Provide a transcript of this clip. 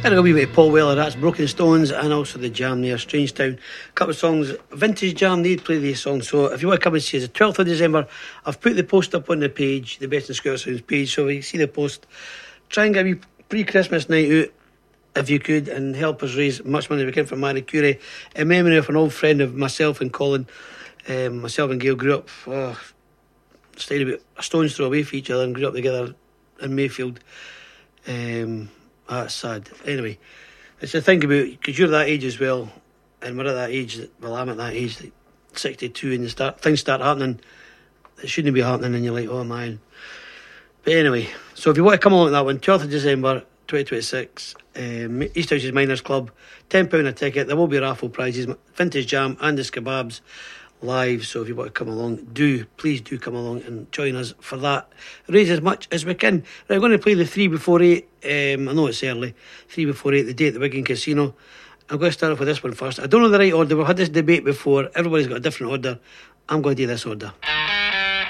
Had a wee bit of Paul Weller, that's Broken Stones, and also the Jam there, Strange Town. A couple of songs, Vintage Jam, they'd play these songs. So if you want to come and see us, the 12th of December, I've put the post up on the page, the Best in Scottish Sounds page, so if you see the post, try and get a wee pre-Christmas night out, if you could, and help us raise much money we can for Marie Curie, in memory of an old friend of myself and Colin. Myself and Gail grew up, stayed about a stone's throw away from each other and grew up together in Mayfield. That's sad. Anyway, it's a thing about, because you're that age as well, and we're at that age, I'm at that age, like 62, and things start happening that shouldn't be happening, and you're like, oh man. But anyway, so if you want to come along to that one, 12th of December 2026, East Houses Miners Club, £10 a ticket. There will be raffle prizes, Vintage Jam and the Skebabs live. So if you want to come along, please do come along and join us for that. Raise as much as we can. Right, I'm going to play the 3 before 8. I know it's early. 3 before 8, the day at the Wigan Casino. I'm going to start off with this one first. I don't know the right order. We've had this debate before. Everybody's got a different order. I'm going to do this order.